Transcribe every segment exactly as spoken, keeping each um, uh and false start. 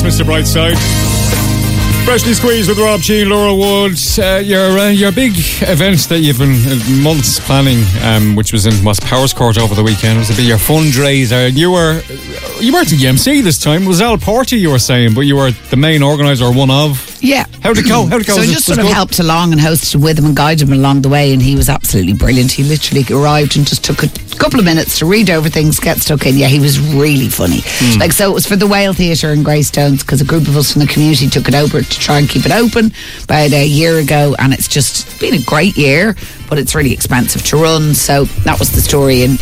Mister Brightside. Freshly Squeezed with Rob G and Laura Wood. Uh, your uh, your big event that you've been uh, months planning, um, which was in was Powers Court over the weekend, was to be your fundraiser. You were you weren't the M C this time. It was Al Porty you were saying, but you were the main organiser, or one of. Yeah. How'd it go? How'd it go? So I just sort of good? helped along and hosted with him and guided him along the way, and he was absolutely brilliant. He literally arrived and just took a couple of minutes to read over things, get stuck in. Yeah, he was really funny. Mm. Like, so it was for the Whale Theatre in Greystones, because a group of us from the community took it over to try and keep it open about a year ago, and it's just been a great year, but it's really expensive to run. So that was the story. And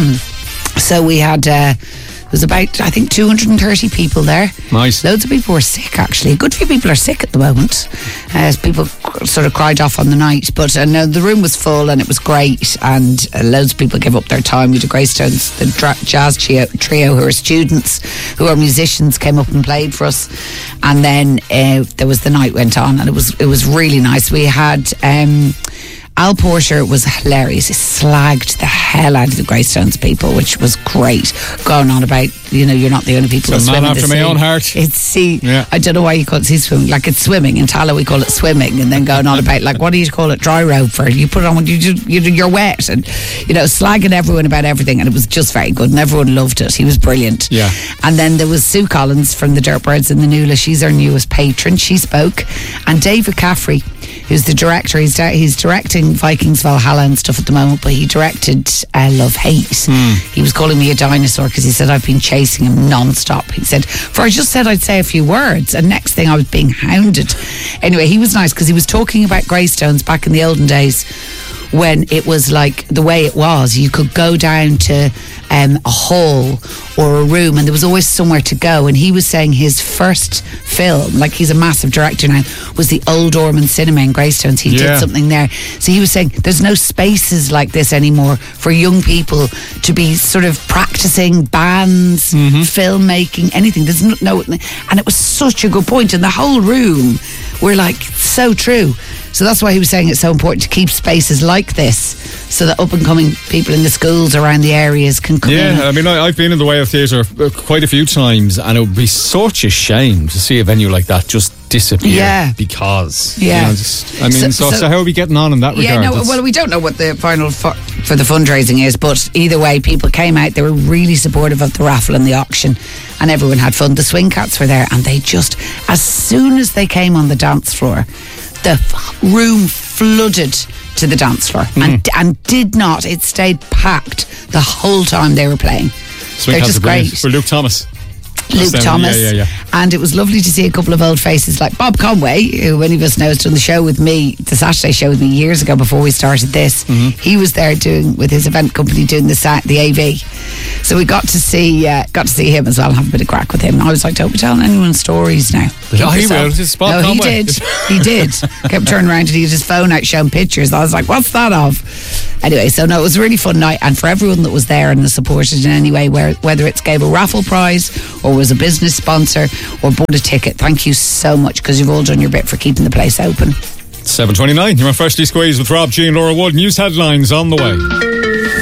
so we had uh, there was about, I think, two hundred thirty people there. Nice. Loads of people were sick, actually. A good few people are sick at the moment. Uh, people sort of cried off on the night. But uh, no, the room was full and it was great. And uh, loads of people gave up their time. We had the Greystones, the dra- jazz trio, trio, who are students, who are musicians, came up and played for us. And then uh, there was the night went on, and it was it was really nice. We had... Um, Al Porter was hilarious. He slagged the hell out of the Greystones people, which was great. Going on about, you know, you're not the only people who swim in the sea. It's a man after my own heart. It's sea. Yeah. I don't know why you call it sea swimming. Like, it's swimming. In Tala we call it swimming. And then going on about, like, what do you call it? Dry robe for? You put it on when you, you, you're wet. And, you know, slagging everyone about everything. And it was just very good. And everyone loved it. He was brilliant. Yeah. And then there was Sue Collins from the Dirtbirds in the Nula. She's our newest patron. She spoke. And David Caffrey, who's the director, he's, di- he's directing Vikings Valhalla and stuff at the moment, but he directed uh, Love Hate. Mm. He was calling me a dinosaur because he said I've been chasing him non-stop. He said, for I just said I'd say a few words, and next thing I was being hounded. Anyway, he was nice because he was talking about Greystones back in the olden days, when it was like the way it was. You could go down to um, a hall or a room, and there was always somewhere to go. And he was saying his first film, like he's a massive director now, was the Old Ormond Cinema in Greystones. He yeah. did something there. So he was saying there's no spaces like this anymore for young people to be sort of practicing bands, mm-hmm. filmmaking, anything. There's no, no, and it was such a good point. And the whole room were like, so true. So that's why he was saying it's so important to keep spaces like this, so that up and coming people in the schools around the areas can come yeah, in. Yeah, I mean, I, I've been in the Whale Theatre quite a few times, and it would be such a shame to see a venue like that just disappear. Yeah. Because, yeah. you know, just, I mean, so, so, so, so how are we getting on in that yeah, regard? Yeah, no, well, we don't know what the final fu- for the fundraising is, but either way, people came out. They were really supportive of the raffle and the auction, and everyone had fun. The Swing Cats were there, and they just, as soon as they came on the dance floor, the f- room flooded to the dance floor, mm. and and did not. It stayed packed the whole time they were playing. Swing They're just great. For Luke Thomas. Luke That's Thomas. Yeah, yeah, yeah. And it was lovely to see a couple of old faces like Bob Conway, who many of us know has done the show with me, the Saturday show with me years ago before we started this. Mm-hmm. He was there doing, with his event company, doing the the A V. So we got to see uh, got to see him as well and have a bit of crack with him. And I was like, don't be telling anyone stories now. Oh, he will. It's Bob no, Conway. he did. He did. Kept turning around and he had his phone out showing pictures. I was like, what's that of? Anyway, so no, it was a really fun night. And for everyone that was there and supported in any way, where, whether it's gave a raffle prize or was a business sponsor or bought a ticket, thank you so much, because you've all done your bit for keeping the place open. seven twenty-nine, you're on Freshly Squeezed with Rob G and Laura Wood. News headlines on the way.